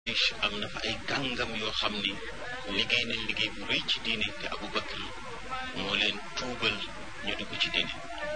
am na fa ay kàngam yoo xam ni liggéey nañ liggéey bu rëy ci diine te Abu Bakr moo leen tuubal ñu dugg ci diine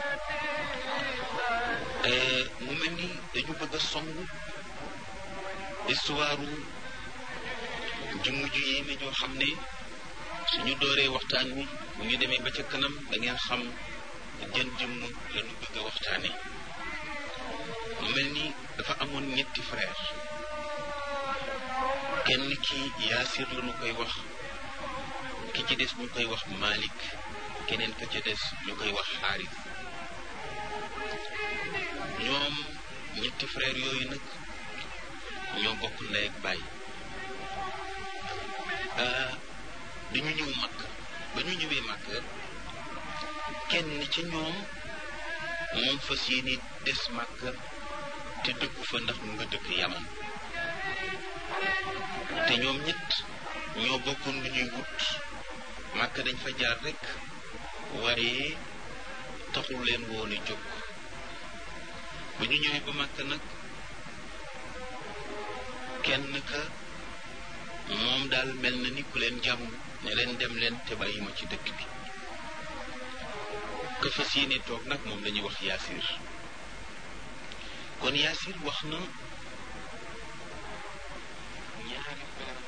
mu mel ni dañu bëgg a song histoire jëmm ju yéeme joo xam ne suñu dooree waxtaan wi bu ñu demee ba ca kanam da ngeen xam jën jëmm la ñu bëgg a waxtaane mu mel ni dafa amoon ñetti frère kenn ki Yaasir la ñu koy wax ki ci des ñu koy wax Malik keneen ka ca des ñu koy wax Xaaris ñoom ñetti frère yooyu nag ñoo bokk ndey ak baay dañu ñëw Makk ba ñu ñëwee Makk kenn ci ñoom moom fas yéene des Makk te dëkku fa ndax mu nga dëkk Yaman te ñoom ñett ñoo bokkoon lu ñuy wut Makk dañ fa jaar rekk waaye taxul leen woon a jóg ba ñu ñëwee ba Makk nag kenn ka moom daal mel na ni ku leen jàmm ne leen dem leen te bàyyi ma ci dëkk bi ka fas yéene toog nag moom lañuy wax Yaasir kon Yaasir wax na ñaari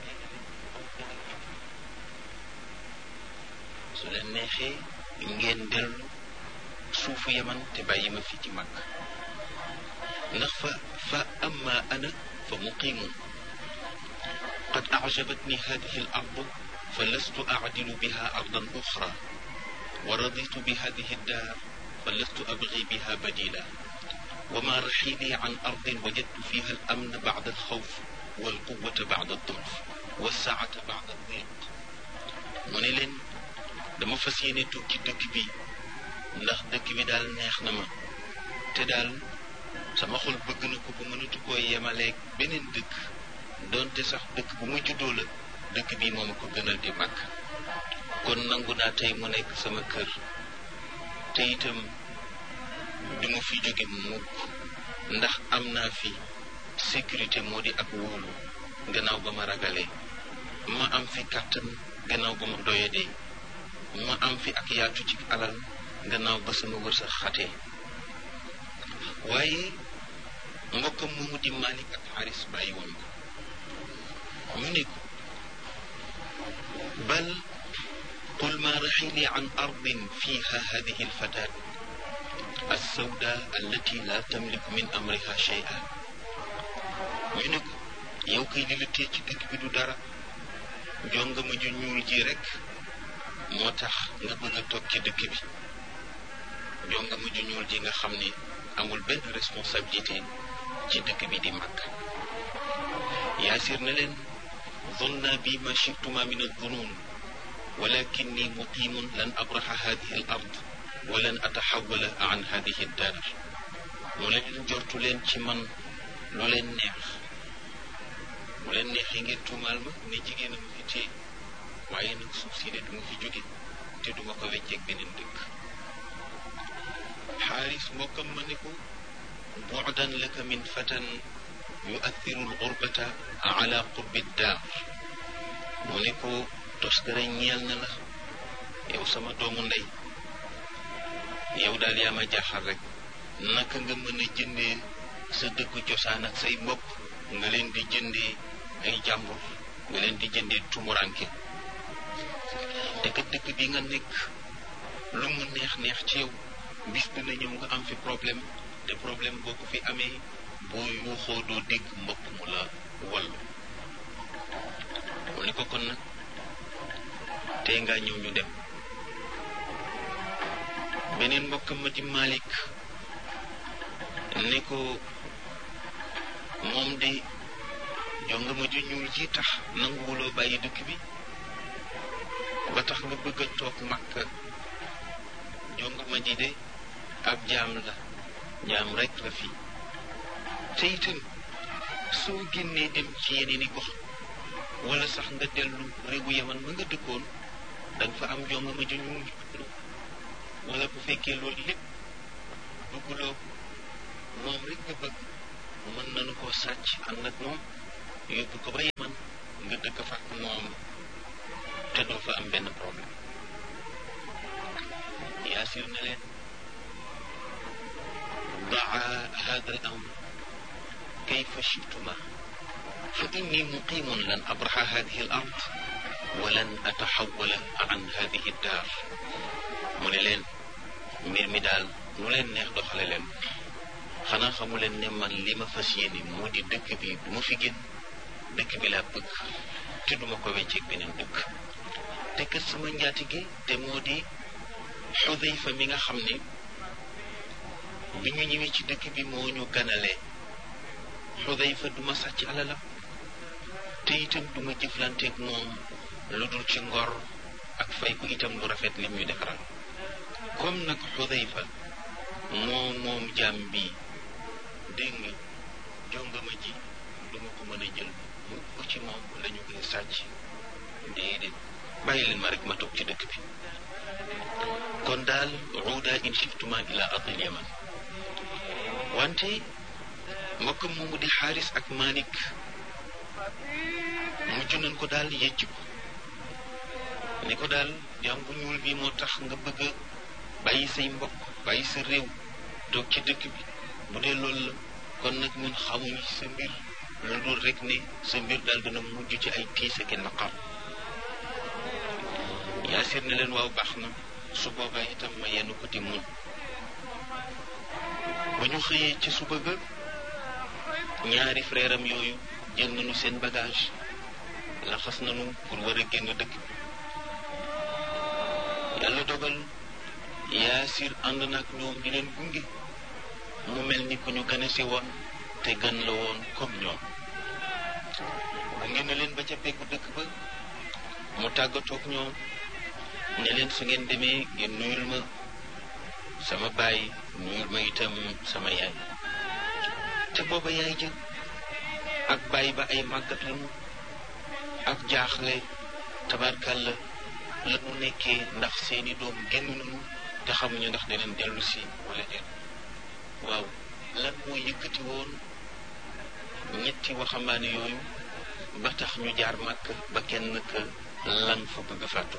su leen neexee ngeen dellu suufu Yaman te bàyyi ma fi ci Makk ndax fa amma ana fa muqimun qad a'jabatni hadhihi al-ardu fa lastu a'dilu biha ardan ukhra wa raditu bi hadhihi ad-dar fa lastu abghi biha badila wa ma rahili an ardin wajadtu fiha al-amna ba'da al-khawf wal-quwwata ba'da ad-da'f was-sa'ata ba'da ad-dhiq mu ne leen dama fas yéene toog ci dëkk bi ndax dëkk bi daal neex na ma te daal sama xol bëgg na ko ba mënatu koo yemaleeg beneen dëkk doonte sax dëkk bu mu juddoo la dëkk bi moom a ko gënal di Makk kon nangu naa tey mu nekk sama kër te itam du ma fi jóge mukk ndax am naa fi sécurité moo di ak wóolu gannaaw ba ma ragalee ma am fi kàttan gannaaw ba ma doyadee ma am fi ak yaatu ci alal gannaaw ba sama wërsëg xatee waaye mbokkam moomu di Malik ak Xaaris bàyyi woon ko ñu ne ko bal qul ma raxili an ardin fiha hadihi alfatat alsawda allati la tamliku min amriha shay'a ñu ne ko yow kay li la tee ci dëkk bi du dara jongama ju ñuul ji rek moo tax nga bëgg a toog ci dëkk bi jongama ju ñuul ji nga xam ne amul benn responsabilité ci dëkk bi di Makk Yaasir na leen zonna bi ma chituma min ad-dunun walakinni muqimun lan abraha hadihi al-ard wa lan ataxawala an hadihi ad-dar mu leen jortu leen ci man lu leen neex mu leen neexee ngeen tuumaal ma ne jigéen a ma fi téye waaye nag suuf si ne du ma fi jóge te duma ko wecceeg beneen dëkk Xaaris mbokkam ma ne ko bu'dan laka min fatan yu'athiru al-ghurbata ala qurbi ad-dar mu ne ko toskare ñeel na la yow sama doomu ndey yow daal yaa ma jaaxal rek naka nga mën a jëndee sa dëkku cosaan ak say mbokk nga leen di jëndee ay jàmbur nga leen di jëndee tumuranke te kat dëkk bi nga nekk lu mu neex neex ci yow bis dina ñëw nga am fi problème te problème boo ko fi amee boo yuuxoo doo dégg mbokk mu la wallu mu ne ko kon nag tey ngaa ñëw ñu dem beneen mbokkam ma di Malik ne ko moom de jonga ma ju ñuul ji tax nanguwuloo bàyyi dëkk bi ba tax nga bëgg a toog Makk jonga ma ji de ab jaam la jaam rek la fi te itam soo génnee dem ci yeneen i gox wala sax nga dellu réewu Yaman ma nga dëkkoon danga fa am jonga ma ju ñuul wala bu fekkee loolu lépp bëgguloo moom rek nga bëgg mën nañu koo sàcc ànd ak moom yóbbu ko ba Yaman nga dëkk fa ak moom te doo fa am benn problème. Yaasir ne leen daa hada al amr kayfa shituma fa inni muqimun lan abraha hadihi al ard wa lan ataxawala an hadihi daar. mu ne leen mbir mi daal nu leen neex doxale leen, xanaa xamu leen ne man li ma fas yéene moo di dëkk bi du ma fi génn, dëkk bi laa bëgg te duma ko wecceeg beneen dëkk. te kat sama njaatige te moo di Xudayfa mi nga xam ne bi ñu ñëwee ci dëkk bi moo ñu ganalee. Xudayfa duma sàcc alalam te itam duma jëflanteeg moom lu dul ci ngor ak fay ko itam lu rafet lim ñu defaral. comme nag Xudayfa moom jaam bi dégg nga jongama ji duma ko mën a jël mu ko ci moom lañu koy sàcc. déedéet bàyyi leen ma rek ma toog ci dëkk bi. kon daal uuda in shiftuma ila ardil yaman. wante mbokkam moomu di Xaaris ak Malik mujj nañ ko daal yëcc ko ni ko daal jaam bu ñuul bi moo tax nga bëgg a bàyyi say mbokk bàyyi sa réew toog ci dëkk bi. bu dee loolu la kon nag ñun xamuñu ci sa mbir lu dul rek ne sa mbir daal dana mujj ci ay tiis ak naqar. Yaasir ne leen waaw baax na, su boobaa itam ma yenn ko ti muñ. ba ñu xëyee ci suba ga ñaari frère am yooyu jël nañu seen bagage laxas nañu pour war a génn dëkk bi. yàlla dogal Yaasir ànd nag ñoom di leen gunge, mu mel ni ku ñu gane si woon te gan la woon comme ñoom. gunge na leen ba ca peggu dëkk ba, mu tàggatoog ñoom ne leen su ngeen demee ngeen nuyul ma sama baay, nuyul ma itam sama yaay. te booba yaay jël ak baay ba ay màggat lañu ak jaaxle tabarkàlla la mu nekkee, ndax seeni doom génn nañu te xamuñu ndax dinañ dellu si wala déet. waaw lan moo yëkkati woon ñetti waxambaane yooyu ba tax ñu jaar màkk ba kenn ka lan fa bëgg a fàttu.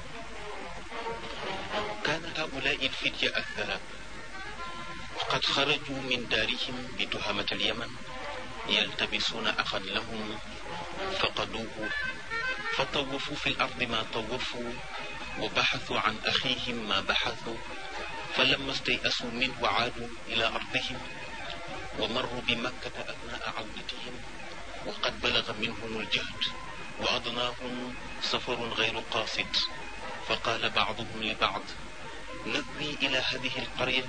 kaana haulaai lfitya athalath qad xaraju min daarihim bi tuhamat alyaman yaltabisuuna axan lahum faqaduuhu fa tawafu fi l ardi ma tawafu wa baxasu an axihim ma baxasu فلما استيأسوا منه عادوا إلى أرضهم ومروا بمكة أثناء عودتهم وقد بلغ منهم الجهد وأضناهم سفر غير قاصد فقال بعضهم لبعض نذهب إلى هذه القرية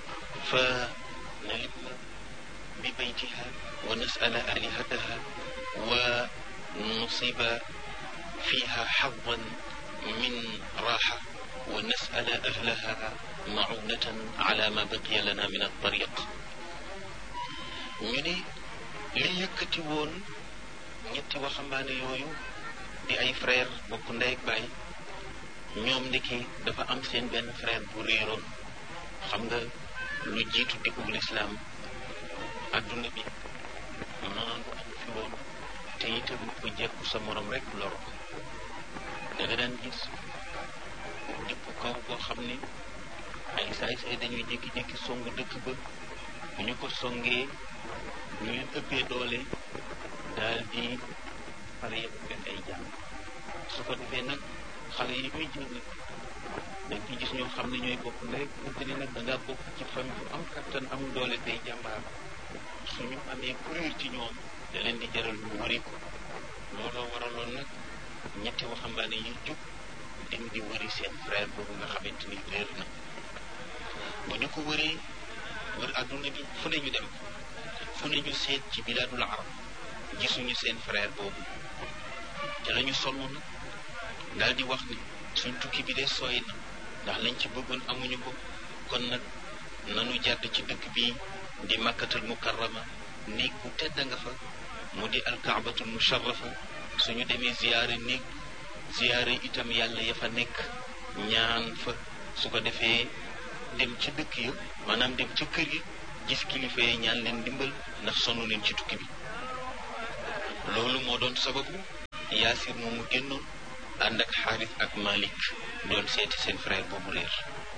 فنلم ببيتها ونسأل آلهتها ونصيب فيها حظا من راحة ونسأل أهلها معونة على ما بقي لنا من الطريق. ñu ne li yëkkati woon ñetti waxambaane yooyu di ay frère bokk ndey ak baay, ñoom ndiki dafa am seen benn frère bu réeroon. xam nga lu jiitu dikkug lislaam adduna bi noonu am fi woon, te itam ku jekku sa morom rek loro. da nga daan gis dëkk kaw boo xam ne ay saay-saay dañuy jékki-jékki songu dëkk ba, bu ñu ko songee ñu leen ëppee doole daal di xale yëpp leen ay jaam. su ko defee nag xale yi muy jël nag dañ ci gis ñoo xam ne ñooy bokk ndey te ne nag da ngaa bokk ci famille bu am kattan am doole tey jàmbaar, suñu amee kuréel ci ñoom da leen di jaral ñu wëri ko. looloo waraloon nag ñetti waxambaane yi jóg dem di wëri seen frère boobu nga xamante ni réer na. bu ñu ko wëree wër adduna bi fu ne ñu dem, fu ne ñu seet ci bilaadul arab gisuñu seen frère boobu. te la ñu sonn nag daal di wax ni suñ tukki bi de sooy na, ndax lañ ci bëggoon amuñu ko, kon nag nanu jàdd ci dëkk bi di makkatul mukarrama, néeg bu tedd nga fa mu di alkaabatul musharrafa. suñu demee ziyaare néeg ziyaare itam yàlla ya fa nekk, ñaan fa, su ko defee dem ci dëkk ya, maanaam dem ca kër yi gis kilifa yi ñaan leen dimbal ndax sonn leen ci tukki bi. loolu moo doon sababu Yaasir moomu génnoon ànd ak Xaaris ak Malik doon seeti seen frère boobu réer.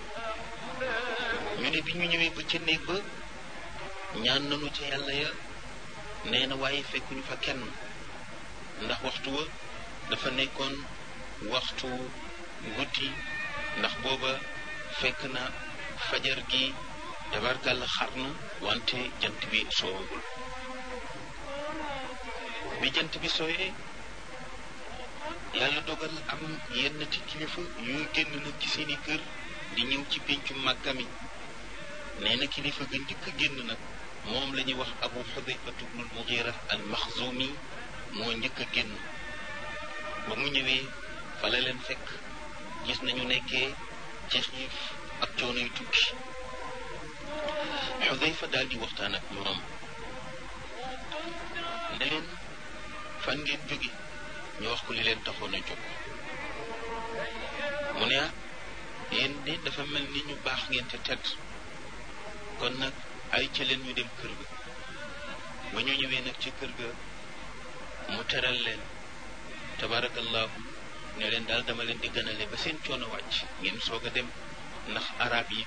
ñu ne bi ñu ñëwee ba ca néeg ba ñaan nañu ca yàlla ya nee na waaye fekkuñu fa kenn ndax waxtu wa dafa nekkoon waxtu guddi ndax booba fekk na fajar gi tabarkàlla xar na wante jant bi soowagul. bi jant bi sooyee yàlla dogal am yenn ci kilifa yu génn nag ci seeni kër di ñëw ci péncu Màkka mi. nee na kilifa ga njëkk a génn nag moom la ñuy wax Abu Xudayfa ibnul Mugira al Maxzumi moo njëkk a génn. ba mu ñëwee fa la leen fekk gis nañu nekkee ci xiif ak coono yu tukki. Xudayfa daal di waxtaan ak ñoom ne leen fan ngeen jóge ñu wax ko li leen taxoon a jóg. mu ne yéen de dafa mel ni ñu baax ngeen te tedd kon nag ay ca leen ñu dem kër ga. ba ñu ñëwee nag ci kër ga mu teral leen tabarakallahu ne leen daal dama leen di gënale ba seen coono wàcc ngeen soog a dem ndax arab yi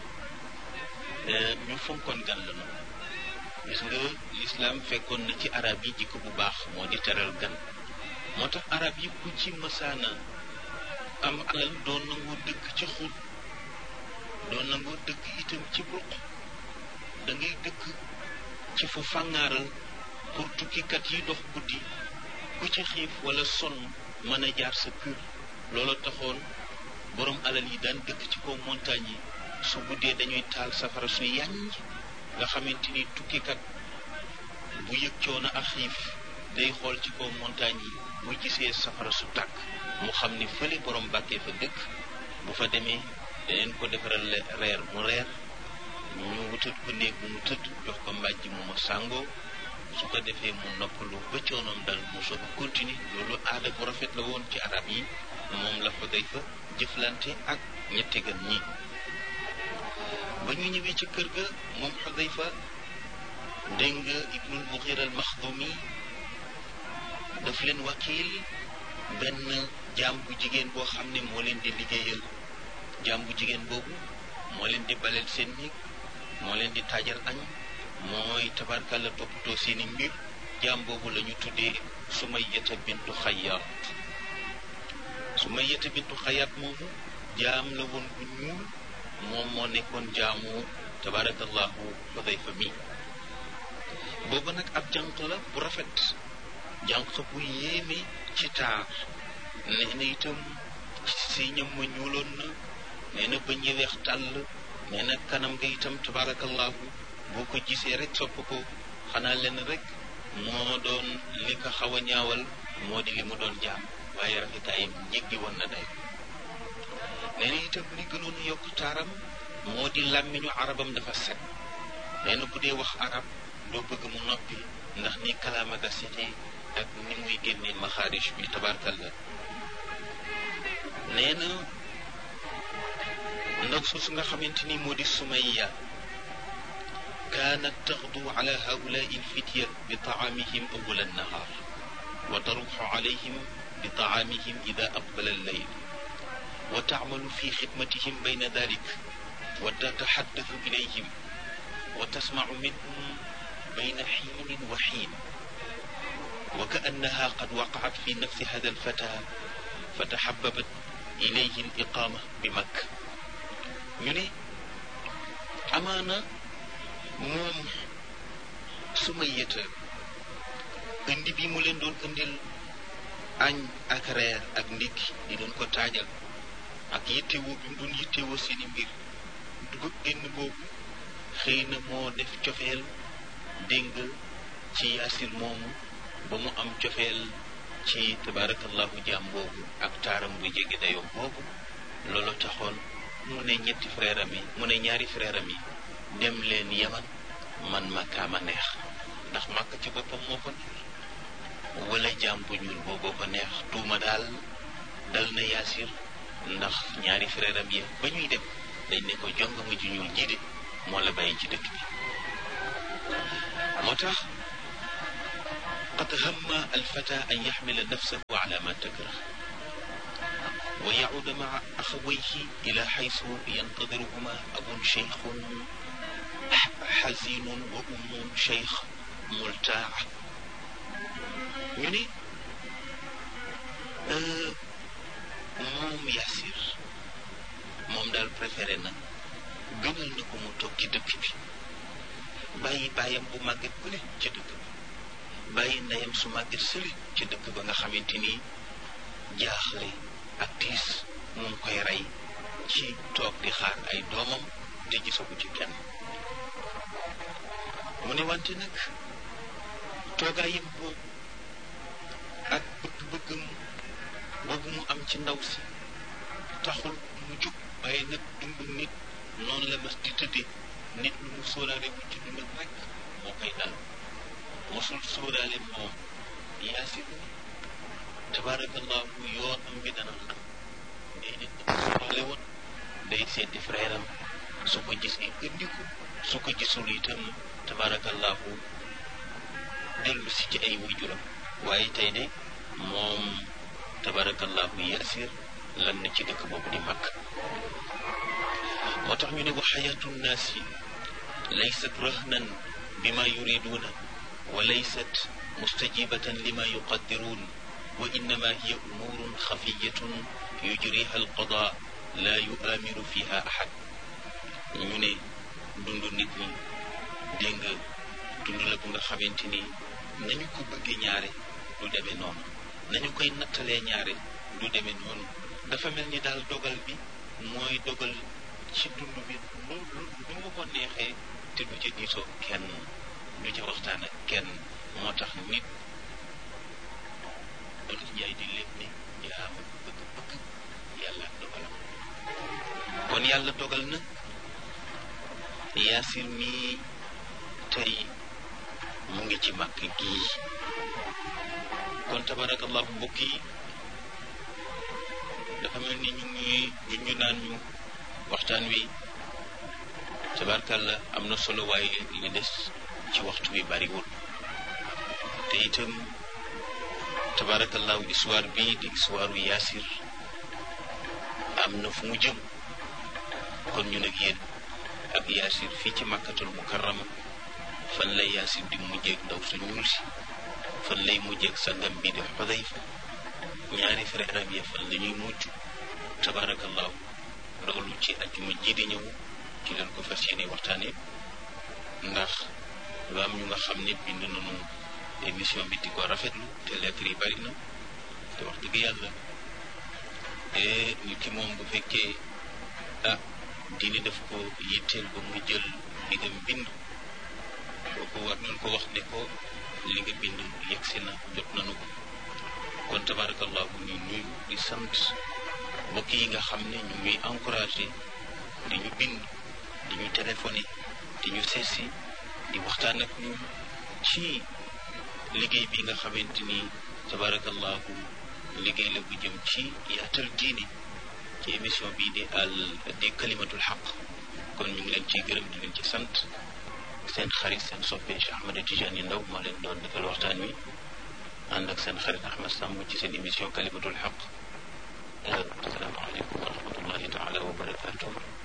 ñu fonkoon gan la noonu. gis nga lislaam fekkoon na ci arab yi jikko bu baax moo di teral gan. moo tax arab yi ku ci mësaana am alal doon nangoo dëkk ci xur doon nangoo dëkk itam ci bruq da ngay dëkk ci fu fàngaaral pour tukkikat yi dox guddi ku ci xiif wala sonn mën a jaar sa kër. loolu taxoon borom alal yi daan dëkk ci kaw montagne yi su guddee dañuy taal safara su yàññ nga xamante ni tukkikat bu yëg coono ak xiif day xool ci kaw montagne yi bu gisee safara su tàkk mu xam ni fële borom bàkkee fa dëkk bu fa demee daneen ko defaral reer mu reer ñu wutal ko néeg bu mu tëdd jox ko mbàjj mu ma sàngoo su ko defee mu noppalu ba coonoom dal mu soog a continuer. loolu aada bu rafet la woon ci arab yi moom la Xudayfa jëflante ak ñetti gan ñi. ba ñu ñëwee ci kër ga moom Xudayfa dégg nga Ibnul Mughira al Maxdumi daf leen wakiil benn jaam bu jigéen boo xam ne moo leen di liggéeyal. jaam bu jigéen boobu moo leen di baleel seen néeg moo leen di taajal añ mooy tabarkàlla toppatoo seeni mbir. jaam boobu la ñu tuddee Sumayyata bintu Xayyaat. Sumayyata bintu Xayyaat moomu jaam la woon bu ñuul moom moo nekkoon jaamu tabarakallahu Xudayfa mi. booba nag ab jànq la bu rafet jànq bu yéeme ci taar. nee na itam si ñam ma ñuuloon na nee na bëñ yi weex tàll nee na kanam nga itam tabarakallahu boo ko gisee rek sopp ko. xanaa leen rek moo doon li ko xaw a ñaawal moo di li mu doon jaam waaye rafetaayam jéggi woon na day. nee na itam li gënoon a yokk taaram moo di làmmiñu arabam dafa set. nee na bu dee wax arab doo bëgg mu noppi ndax ni kalaama ga setee ak ni muy génnee maxaarij bi tabarkalla. nee na ndax su nga xamante ni moo di Sumayya kaanat taxdu ala haulaai alfitya bi taamihim awwala annahaar wa taruxu alayhim bi taamihim ida aqbala allayl wa taamalu fi xidmatihim bayna dalik wa tataxaddathu ilayhim wa tasmacu minhum bayna xiinin wa xiin wa kaannaha qad waqacat fi nafsi hada alfata fa taxababat ilayhi aliqaama bi Makka. ñu ne amaana moom Sumayyata indi bi mu leen doon indil añ ak reer ak ndikki di doon ko taajal ak yittewoo bi mu doon yittewoo seeni mbir dugub génn boobu xëy na moo def cofeel dégg ci Yaasir moomu ba mu am cofeel ci tabarakallahu jaam boobu ak taaram bu jege dayoo boobu. loolu taxoon mu ne ñetti frère am yi mu ne ñaari frère am yi dem leen Yaman man Makka ma neex ndax Makka ci boppam moo ko neex wala jaam bu ñuul booboo ko neex. tuuma daal dal na Yaasir ndax ñaari frère am yi ba ñuy dem dañ ne ko jongama ju ñuul ji de moo la bàyyi ci dëkk bi. moo tax لقد هم الفتى أن يحمل نفسه على ما تكره ويعود مع أخويه إلى حيث ينتظرهما أب شيخ حزين وأم شيخ ملتاع. ñu ne moom Yaasir moom daal préféré na gënal na ko mu toog ci dëkk bi bàyyi bàyyam bu màgget bële ci dëkk bi bàyyi ndeyam su màgget sële ci dëkk ba nga xamante ni jaaxle ak tiis mu ngi koy rey ci toog di xaar ay doomam te gisagu ci kenn. mu ne wante nag toogaayam boobu ak bëgg-bëggam boobu mu am ci ndaw si taxul mu jóg waaye nag dund nit noonu la mas di tëddee nit lu mu sóoraale bu ci dundam rek moo koy dal mosul sóoraale moom Yaasir tabarakallahu yoonam bi dana xam déedéet dafa sóoraale woon day seeti frère am su ko gisee gëndiku su ko gisul itam tabarakallahu dellu si ci ay waajuram waaye tey de moom tabarakallahu Yaasir lan na ci dëkk boobu di mag. moo tax ñu ne wa xayaatu nnaasi laysat rahnan bima yuriduuna wa laysat mustajibatan lima yuqaddiruun wa innama hiya umuurun xafiyatun yujriha alqada la yuamiru fiha ahad. ñu ne dund nit ñi dégg nga dund la bu nga xamante ni nañu ko bëggee ñaare du demee noonu nañu koy nattalee ñaare du demee noonu dafa mel ni daal dogal bi mooy dogal ci dund bi lu mu ko neexee te du ca diisoo kenn du ca waxtaan ak kenn. moo tax nit doolu njaay di lépp ni yaa ma bëgg yàlla dogalam. kon yàlla dogal na Yaasir mii tey mu ngi ci màkk gii. kon tabarakallahu mbokk yi dafa mel ni ñu naan ñu waxtaan wi tabarkalla am na solo waaye li des ci waxtu wi bariwul te itam tabarakallahu histoire bii di histoire Yaasir am na fu mu jëm. kon ñu nag yéen ak Yaasir fii ci Makkatul Mukarrama fan lay Yaasir di mujjeeg ndaw su ñuul si fan lay mujjeeg sangam bii di Xudayfa ñaari frère am ya fan la ñuy mujj tabarakallahu loolu ci ajjuma ji di ñëw ci leen ko fas yéene waxtaane ndax lu am ñu nga xam ne bind nañu émission bi di ko rafetlu te lettre yi bari na te wax dëgg yàlla nit ki moom bu fekkee diine daf ko yitteel ba mu jël li nga bind kooku war nañ ko wax ne ko li nga bind yegsi na jot nañu ko. kon tabarakallahu ñu nuyu di sant mbokk yi nga xam ne ñu ngi encouragé di ñu bind di ñu téléphoné di ñu seesi di waxtaan ak ñu ci liggéey bi nga xamante ni tabarakallahu liggéey la bu jëm ci yaatal diine ci émission bii di kalimatul xaq. kon ñu ngi leen ciy gërëm di leen ci sant seen xarit seen soppe Cheikh Ahmed Tidiane Ndao moo leen doon defal waxtaan wi ànd ak seen xarit Ahmed Samb ci seen émission kalimatul xaq. asalaamaaleykum wa rahmatullahi taala wa barakatuh.